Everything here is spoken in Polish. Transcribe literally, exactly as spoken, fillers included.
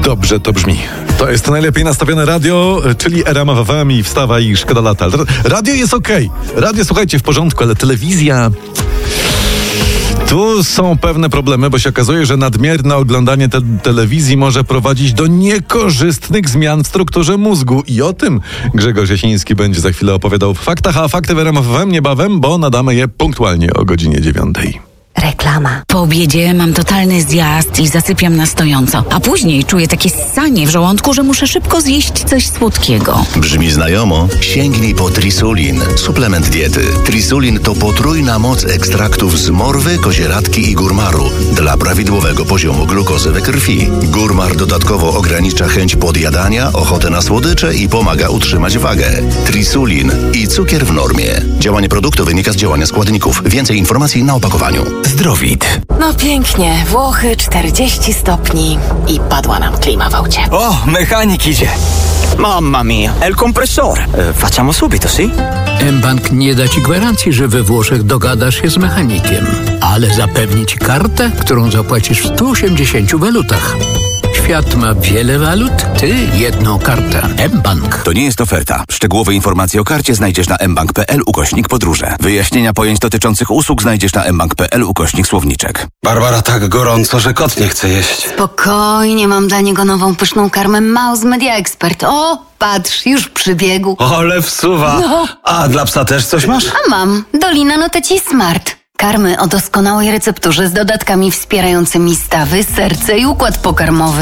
Dobrze to brzmi. To jest najlepiej nastawione radio, czyli R M F M i wstawa i szkoda lata. Radio jest okej. Okay. Radio, słuchajcie, w porządku, ale telewizja... Tu są pewne problemy, bo się okazuje, że nadmierne oglądanie te- telewizji może prowadzić do niekorzystnych zmian w strukturze mózgu. I o tym Grzegorz Jasiński będzie za chwilę opowiadał w faktach, a fakty w R M F M niebawem, bo nadamy je punktualnie o godzinie dziewiątej. Reklama. Po obiedzie mam totalny zjazd i zasypiam na stojąco. A później czuję takie ssanie w żołądku, że muszę szybko zjeść coś słodkiego. Brzmi znajomo? Sięgnij po Trisulin. Suplement diety. Trisulin to potrójna moc ekstraktów z morwy, kozieradki i górmaru dla prawidłowego poziomu glukozy we krwi. Górmar dodatkowo ogranicza chęć podjadania, ochotę na słodycze i pomaga utrzymać wagę. Trisulin i cukier w normie. Działanie produktu wynika z działania składników. Więcej informacji na opakowaniu. Zdrowit. No pięknie, Włochy czterdzieści stopni i padła nam klima w aucie. O, mechanik idzie. Mamma mia, è il compressore. E, facciamo subito, sì? mBank nie da ci gwarancji, że we Włoszech dogadasz się z mechanikiem, ale zapewni ci kartę, którą zapłacisz w stu osiemdziesięciu walutach. Świat ma wiele walut, ty jedną kartę. mBank. To nie jest oferta. Szczegółowe informacje o karcie znajdziesz na mbank.pl ukośnik podróże. Wyjaśnienia pojęć dotyczących usług znajdziesz na mbank.pl ukośnik słowniczek. Barbara, tak gorąco, że kot nie chce jeść. Spokojnie, mam dla niego nową pyszną karmę Mouse Media Expert. O, patrz, już przybiegł. Ale wsuwa. No. A dla psa też coś masz? A mam, Dolina Noteci Smart. Karmy o doskonałej recepturze z dodatkami wspierającymi stawy, serce i układ pokarmowy.